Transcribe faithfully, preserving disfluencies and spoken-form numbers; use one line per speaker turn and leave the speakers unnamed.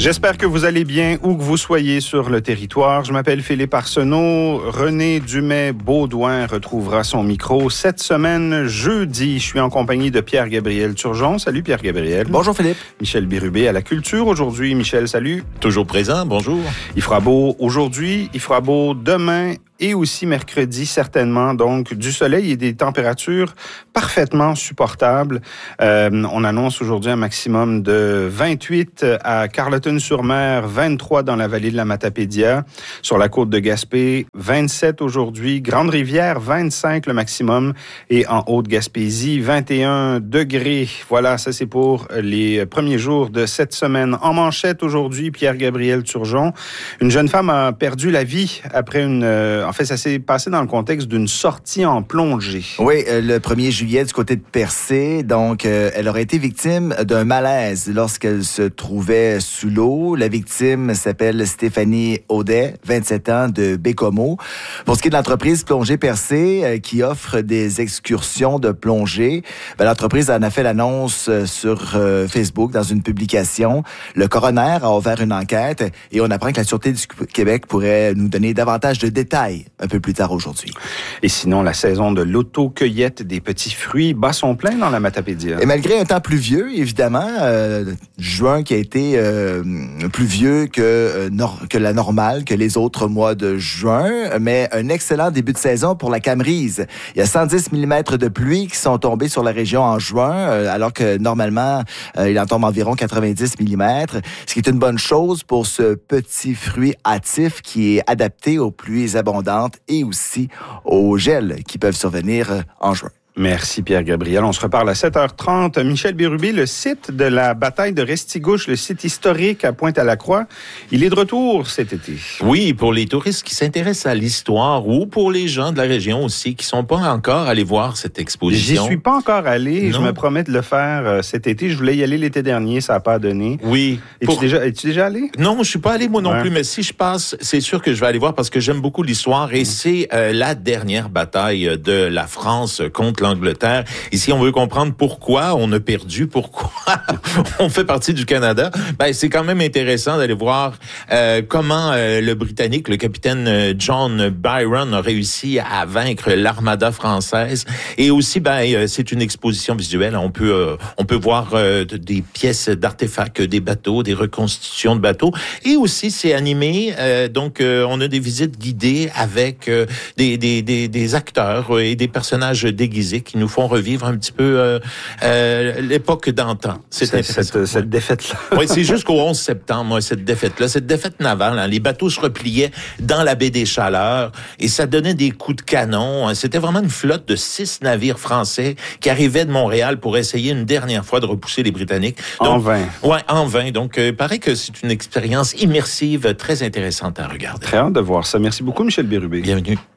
J'espère que vous allez bien où que vous soyez sur le territoire. Je m'appelle Philippe Arsenault. René Dumais-Baudouin retrouvera son micro cette semaine, jeudi. Je suis en compagnie de Pierre-Gabriel Turgeon. Salut Pierre-Gabriel.
Bonjour Philippe.
Michel Bérubé à la culture aujourd'hui. Michel, salut.
Toujours présent, bonjour.
Il fera beau aujourd'hui, il fera beau demain et aussi mercredi certainement. Donc, du soleil et des températures parfaitement supportables. Euh, on annonce aujourd'hui un maximum de vingt-huit à Carleton-sur-Mer, vingt-trois dans la vallée de la Matapédia, sur la côte de Gaspé, vingt-sept aujourd'hui, Grande-Rivière, vingt-cinq le maximum, et en Haute-Gaspésie, vingt et un degrés. Voilà, ça c'est pour les premiers jours de cette semaine. En manchette aujourd'hui, Pierre-Gabriel Turgeon, une jeune femme a perdu la vie après une... En fait, ça s'est passé dans le contexte d'une sortie en plongée.
Oui, euh, le premier juillet du côté de Percé. Donc, euh, elle aurait été victime d'un malaise lorsqu'elle se trouvait sous l'eau. La victime s'appelle Stéphanie Audet, vingt-sept ans, de Bécomo. Pour ce qui est de l'entreprise Plongée Percé, euh, qui offre des excursions de plongée, ben, l'entreprise en a fait l'annonce sur euh, Facebook dans une publication. Le coroner a ouvert une enquête et on apprend que la Sûreté du Québec pourrait nous donner davantage de détails un peu plus tard aujourd'hui.
Et sinon, la saison de l'auto-cueillette des petits fruits bat son plein dans la Matapédia.
Et malgré un temps pluvieux, évidemment, euh, juin qui a été euh, plus vieux que, euh, nor- que la normale, que les autres mois de juin, mais un excellent début de saison pour la Camerise. Il y a cent dix millimètres de pluie qui sont tombés sur la région en juin, euh, alors que normalement, euh, il en tombe environ quatre-vingt-dix millimètres, ce qui est une bonne chose pour ce petit fruit hâtif qui est adapté aux pluies abondantes et aussi aux gels qui peuvent survenir en juin.
Merci Pierre-Gabriel. On se reparle à sept heures trente. Michel Bérubé, le site de la bataille de Restigouche, le site historique à Pointe-à-la-Croix, il est de retour cet été.
Oui, pour les touristes qui s'intéressent à l'histoire ou pour les gens de la région aussi qui sont pas encore allés voir cette exposition.
J'y suis pas encore allé.
Non.
Je me promets de le faire euh, cet été. Je voulais y aller l'été dernier, ça n'a pas donné.
Oui.
Es-tu,
Pour...
déjà, es-tu déjà allé?
Non, je suis pas allé moi non
ouais.
plus, mais si je passe, c'est sûr que je vais aller voir parce que j'aime beaucoup l'histoire et mmh. c'est euh, la dernière bataille de la France contre l'Angleterre. Ici, on veut comprendre pourquoi on a perdu, pourquoi on fait partie du Canada. Ben, c'est quand même intéressant d'aller voir euh, comment euh, le Britannique, le capitaine John Byron, a réussi à vaincre l'armada française. Et aussi, ben, c'est une exposition visuelle. On peut, euh, on peut voir euh, des pièces d'artefacts, des bateaux, des reconstitutions de bateaux. Et aussi, c'est animé. Euh, donc, euh, on a des visites guidées avec euh, des, des, des, des acteurs et des personnages déguisés qui nous font revivre un petit peu euh, euh, l'époque d'antan.
C'est cette, cette, cette défaite-là.
Oui, c'est jusqu'au onze septembre, moi, cette défaite-là. Cette défaite navale, hein, les bateaux se repliaient dans la baie des Chaleurs et ça donnait des coups de canon. C'était vraiment une flotte de six navires français qui arrivaient de Montréal pour essayer une dernière fois de repousser les Britanniques. Donc,
en vain.
Oui, en vain. Donc, euh, il paraît que c'est une expérience immersive très intéressante à regarder.
Très hâte de voir ça. Merci beaucoup, Michel Bérubé.
Bienvenue.